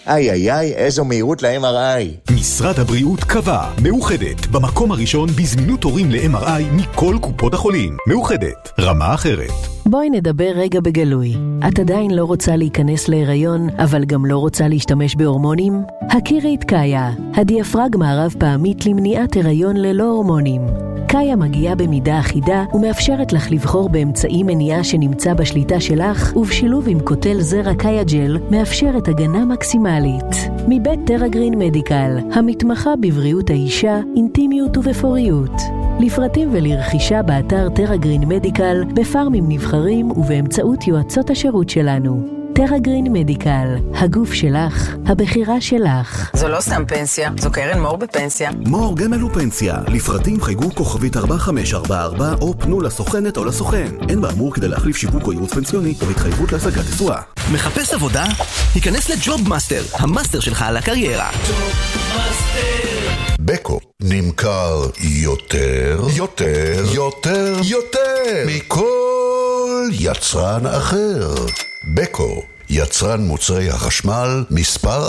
איי איי איי, איזו מהירות ל-MRI. משרד הבריאות קבע, מאוחדת, במקום הראשון בזמינות תורים ל-MRI מכל קופות החולים. מאוחדת, רמה אחרת. בואי נדבר רגע בגלוי. את עדיין לא רוצה להיכנס להיריון, אבל גם לא רוצה להשתמש בהורמונים? הכירי את קאיה, הדיאפרגמה הרב פעמית למניעת הריון ללא הורמונים. קאיה מגיעה במידה אחידה ומאפשרת לך לבחור באמצעי מניעה שנמצא בשליטה שלך, ובשילוב עם קוטל זרע קאיה ג'ל מאפשרת הגנה מקסימלית. מבית טרגרין מדיקל, המתמחה בבריאות האישה, אינטימיות ובפוריות. לפרטים ולרכישה באתר טרגרין מדיקל, בפארמים נבחרים ובאמצעות יועצות השירות שלנו. טרגרין מדיקל, הגוף שלך, הבחירה שלך. זו לא סתם פנסיה, זו קרן מור בפנסיה. מור גמל ופנסיה. לפרטים חייגו כוכבית 4544 או פנו לסוכנת או לסוכן. אין באמור כדי להחליף שיווק או ייעוץ פנסיוני או התחייבות להשגת תשואה. מחפש עבודה? היכנס לג'וב מאסטר, המאסטר שלך על הקריירה. בקו נמכר יותר מכל יצרן אחר. בקו, יצרן מוצרי החשמל מספר